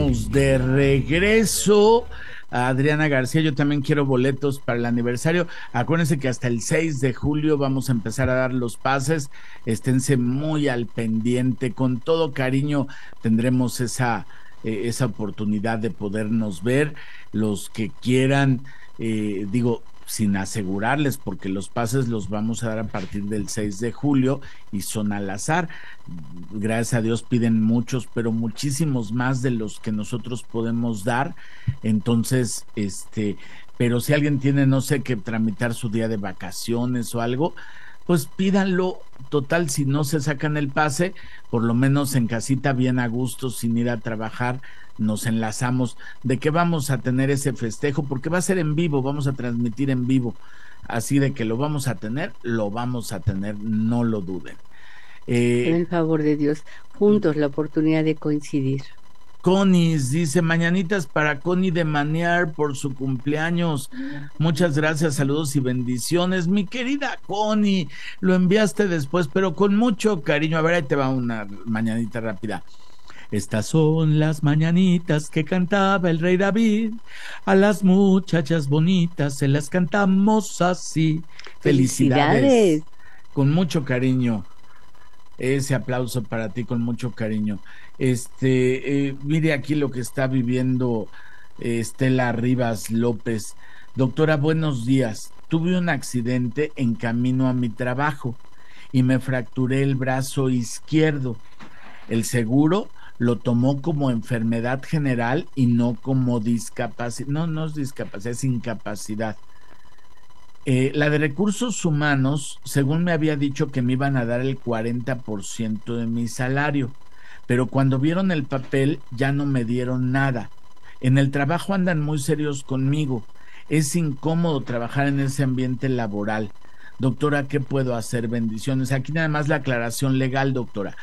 estamos de regreso. Adriana García, yo también quiero boletos para el aniversario. Acuérdense que hasta el 6 de julio vamos a empezar a dar los pases. Esténse muy al pendiente. Con todo cariño tendremos esa oportunidad de podernos ver. Los que quieran, digo, sin asegurarles, porque los pases los vamos a dar a partir del 6 de julio y son al azar. Gracias a Dios piden muchos, pero muchísimos más de los que nosotros podemos dar. Entonces, pero si alguien tiene, no sé, que tramitar su día de vacaciones o algo, pues pídanlo. Total, si no se sacan el pase, por lo menos en casita, bien a gusto, sin ir a trabajar, nos enlazamos de que vamos a tener ese festejo, porque va a ser en vivo, vamos a transmitir en vivo. Así de que lo vamos a tener, no lo duden. Con el favor de Dios, juntos la oportunidad de coincidir. Conis dice: mañanitas para Connie de Maniar por su cumpleaños. Muchas gracias, saludos y bendiciones. Mi querida Connie, lo enviaste después, pero con mucho cariño. A ver, ahí te va una mañanita rápida. Estas son las mañanitas que cantaba el rey David. A las muchachas bonitas se las cantamos así. Felicidades. Felicidades. Con mucho cariño. Ese aplauso para ti con mucho cariño. Mire aquí lo que está viviendo Estela Rivas López. Doctora, buenos días. Tuve un accidente en camino a mi trabajo y me fracturé el brazo izquierdo. El seguro lo tomó como enfermedad general y no como discapacidad. No, no es discapacidad, es incapacidad. La de recursos humanos, según me había dicho que me iban a dar el 40% de mi salario, pero cuando vieron el papel ya no me dieron nada. En el trabajo andan muy serios conmigo. Es incómodo trabajar en ese ambiente laboral. Doctora, ¿qué puedo hacer? Bendiciones. Aquí nada más la aclaración legal, doctora.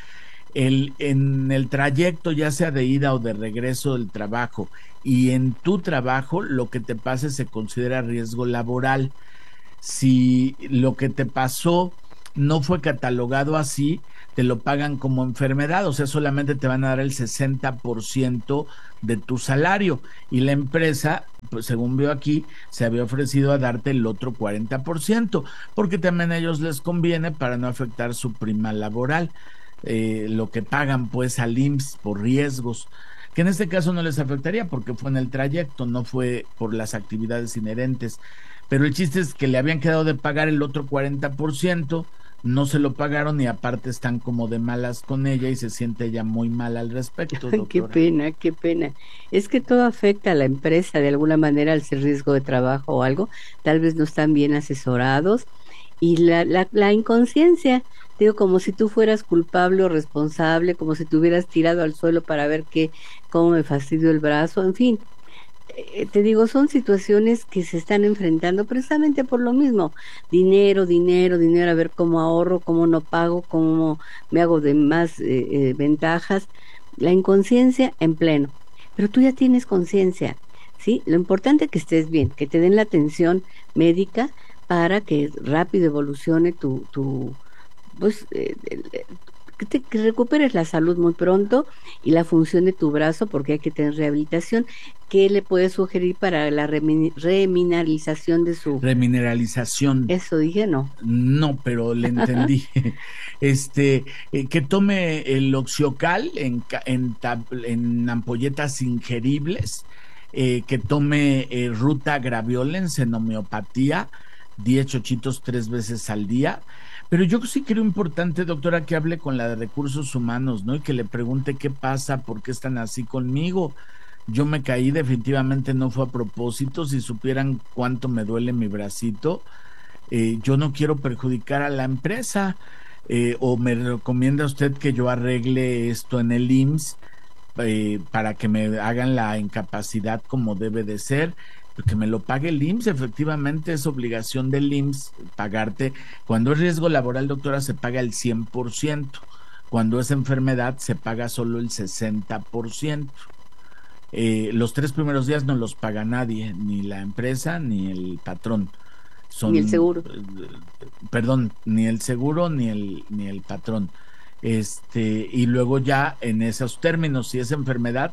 En el trayecto, ya sea de ida o de regreso del trabajo, y en tu trabajo, lo que te pase se considera riesgo laboral. Si lo que te pasó no fue catalogado así, te lo pagan como enfermedad, o sea, solamente te van a dar el 60% de tu salario y la empresa, pues según veo aquí, se había ofrecido a darte el otro 40%, porque también a ellos les conviene para no afectar su prima laboral, lo que pagan pues al IMSS por riesgos, que en este caso no les afectaría porque fue en el trayecto, no fue por las actividades inherentes. Pero el chiste es que le habían quedado de pagar el otro 40%, no se lo pagaron y aparte están como de malas con ella y se siente ella muy mal al respecto, Qué doctora. pena, qué pena. Es que todo afecta a la empresa de alguna manera al ser riesgo de trabajo o algo. Tal vez no están bien asesorados y la inconsciencia, digo, como si tú fueras culpable o responsable, como si te hubieras tirado al suelo para ver cómo me fastidio el brazo, en fin. Te digo, son situaciones que se están enfrentando precisamente por lo mismo. Dinero, dinero, dinero, a ver cómo ahorro, cómo no pago, cómo me hago de más ventajas. La inconsciencia en pleno. Pero tú ya tienes conciencia, ¿sí? Lo importante es que estés bien, que te den la atención médica para que rápido evolucione pues, que recuperes la salud muy pronto y la función de tu brazo, porque hay que tener rehabilitación. ¿Qué le puedes sugerir para la remineralización de su... Remineralización. Eso dije, no. No, pero le entendí. Que tome el Oxiocal en ampolletas ingeribles, que tome Ruta Graviolens en homeopatía, 10 chochitos 3 veces al día. Pero yo sí creo importante, doctora, que hable con la de recursos humanos, ¿no? Y que le pregunte qué pasa, por qué están así conmigo. Yo me caí, definitivamente no fue a propósito. Si supieran cuánto me duele mi bracito, yo no quiero perjudicar a la empresa, o me recomienda usted que yo arregle esto en el IMSS, para que me hagan la incapacidad como debe de ser, que me lo pague el IMSS. Efectivamente es obligación del IMSS pagarte. Cuando es riesgo laboral, doctora, se paga el 100%. Cuando es enfermedad se paga solo el 60%. Los 3 primeros días no los paga nadie, ni la empresa ni el patrón. Ni el Son, seguro. perdón, ni el seguro ni el patrón. y luego ya en esos términos, si es enfermedad,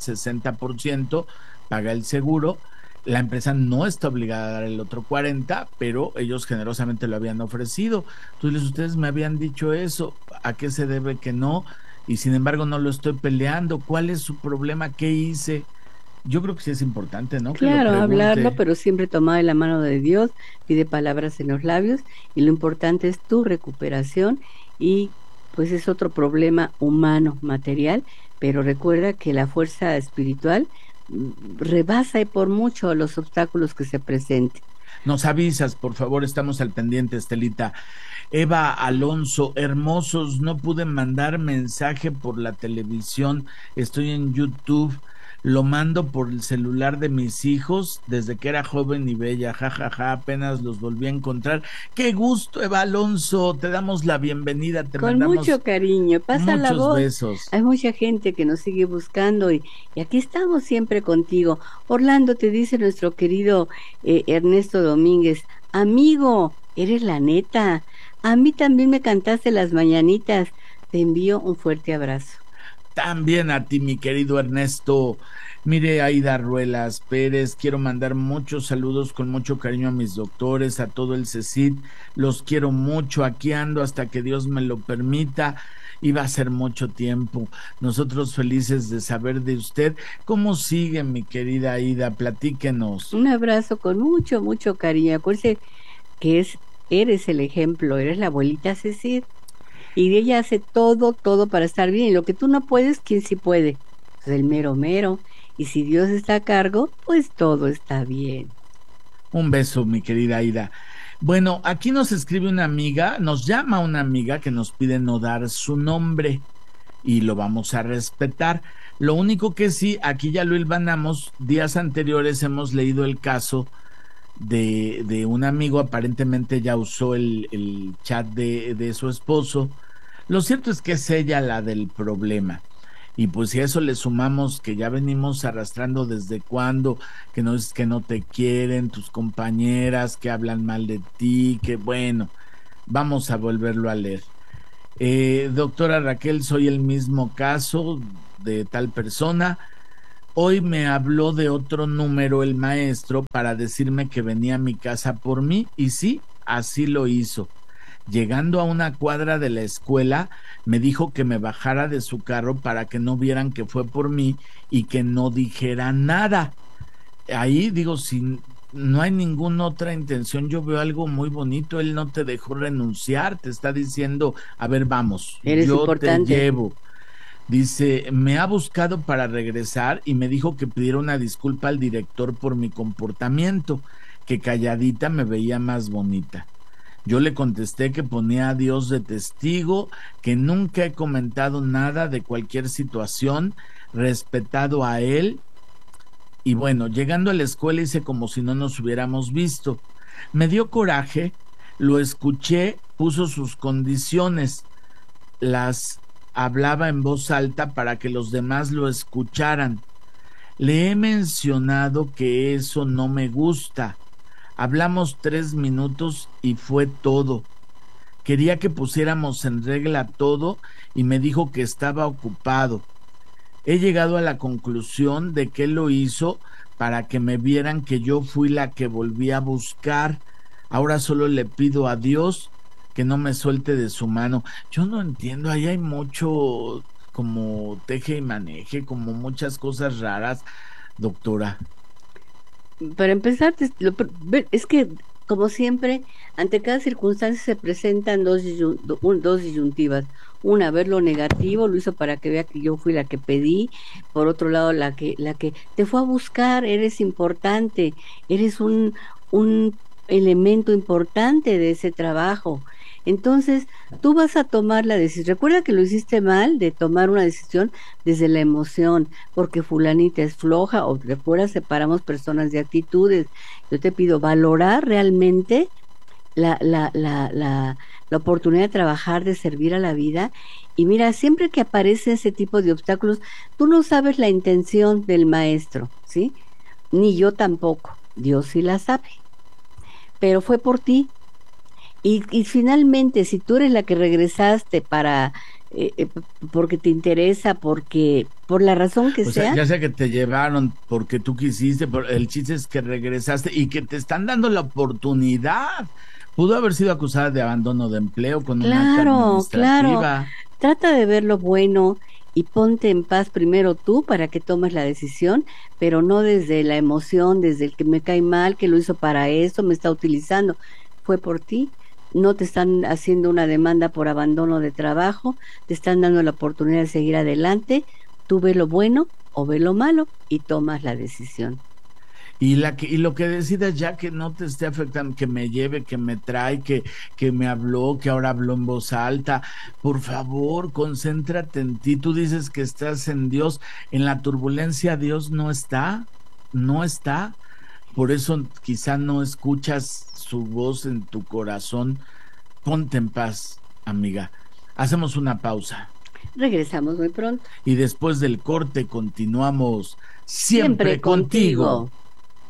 60% paga el seguro. La empresa no está obligada a dar el otro 40%, pero ellos generosamente lo habían ofrecido. Entonces, ustedes me habían dicho eso, ¿a qué se debe que no? Y sin embargo no lo estoy peleando. ¿Cuál es su problema? ¿Qué hice? Yo creo que sí es importante, ¿no? Que lo Claro, hablarlo, pregunte. pero siempre tomado de la mano de Dios, pide palabras en los labios y lo importante es tu recuperación y pues es otro problema humano, material, pero recuerda que la fuerza espiritual rebasa y por mucho los obstáculos que se presenten. Nos avisas, por favor, estamos al pendiente, Estelita. Eva Alonso, hermosos, no pude mandar mensaje por la televisión, estoy en YouTube, lo mando por el celular de mis hijos desde que era joven y bella, jajaja, ja, ja, apenas los volví a encontrar. Qué gusto, Eva Alonso, te damos la bienvenida, te Con mucho mandamos cariño, pasa la muchos voz. besos. Hay mucha gente que nos sigue buscando y aquí estamos siempre contigo. Orlando, te dice nuestro querido Ernesto Domínguez, amigo, eres la neta. A mí también me cantaste las mañanitas. Te envío un fuerte abrazo. También a ti, mi querido Ernesto. Mire, Aida Ruelas Pérez, quiero mandar muchos saludos con mucho cariño a mis doctores, a todo el CECID. Los quiero mucho. Aquí ando hasta que Dios me lo permita. Y va a ser mucho tiempo. Nosotros felices de saber de usted. ¿Cómo sigue, mi querida Aida? Platíquenos. Un abrazo con mucho, mucho cariño. Acuérdese que eres el ejemplo, eres la abuelita Cecil. Y ella hace todo, todo para estar bien. Y lo que tú no puedes, ¿quién sí puede? Pues el mero mero. Y si Dios está a cargo, pues todo está bien. Un beso, mi querida Aida. Bueno, aquí nos escribe una amiga, nos llama una amiga que nos pide no dar su nombre y lo vamos a respetar. Lo único que sí, aquí ya lo hilvanamos, días anteriores hemos leído el caso de un amigo, aparentemente ya usó el chat de su esposo. Lo cierto es que es ella la del problema. Y pues si a eso le sumamos que ya venimos arrastrando desde cuando, que no es que no te quieren, tus compañeras que hablan mal de ti, que bueno, vamos a volverlo a leer. Doctora Raquel, soy el mismo caso de tal persona. Hoy me habló de otro número el maestro para decirme que venía a mi casa por mí y sí, así lo hizo. Llegando a una cuadra de la escuela, me dijo que me bajara de su carro para que no vieran que fue por mí y que no dijera nada. Ahí digo, si no hay ninguna otra intención, yo veo algo muy bonito. Él no te dejó renunciar, te está diciendo, a ver, vamos, Eres yo te importante. llevo. Dice, me ha buscado para regresar y me dijo que pidiera una disculpa al director por mi comportamiento, que calladita me veía más bonita. Yo le contesté que ponía a Dios de testigo, que nunca he comentado nada de cualquier situación, respetado a él. Y bueno, llegando a la escuela hice como si no nos hubiéramos visto. Me dio coraje, lo escuché, puso sus condiciones, las hablaba en voz alta para que los demás lo escucharan. Le he mencionado que eso no me gusta. Hablamos 3 minutos y fue todo. Quería que pusiéramos en regla todo y me dijo que estaba ocupado. He llegado a la conclusión de que él lo hizo para que me vieran que yo fui la que volví a buscar. Ahora solo le pido a Dios que no me suelte de su mano. Yo no entiendo, ahí hay mucho como teje y maneje, como muchas cosas raras, doctora. Para empezar, es que, como siempre, ante cada circunstancia se presentan dos disyuntivas. Una, ver lo negativo, lo hizo para que vea que yo fui la que pedí. Por otro lado, la que te fue a buscar, eres importante, eres un elemento importante de ese trabajo. Entonces, tú vas a tomar la decisión. Recuerda que lo hiciste mal de tomar una decisión desde la emoción porque fulanita es floja o de fuera separamos personas de actitudes. Yo te pido valorar realmente la oportunidad de trabajar, de servir a la vida. Y mira, siempre que aparece ese tipo de obstáculos, tú no sabes la intención del maestro, ¿sí? Ni yo tampoco. Dios sí la sabe. Pero fue por ti. Y finalmente, si tú eres la que regresaste para porque te interesa, porque por la razón que O sea, sea. ya sea que te llevaron porque tú quisiste, el chiste es que regresaste y que te están dando la oportunidad. Pudo haber sido acusada de abandono de empleo con una acta Claro, claro. administrativa. Trata de ver lo bueno y ponte en paz primero tú para que tomes la decisión, pero no desde la emoción, desde el que me cae mal, que lo hizo para eso, me está utilizando. Fue por ti. No te están haciendo una demanda por abandono de trabajo, te están dando la oportunidad de seguir adelante. Tú ve lo bueno o ve lo malo y tomas la decisión. Y lo que decidas ya que no te esté afectando, que me lleve, que me trae, que me habló, que ahora habló en voz alta. Por favor, concéntrate en ti. Tú dices que estás en Dios. En la turbulencia Dios no está, no está. Por eso quizá no escuchas su voz en tu corazón. Ponte en paz, amiga. Hacemos una pausa Regresamos muy pronto. y después del corte continuamos Siempre siempre contigo. contigo.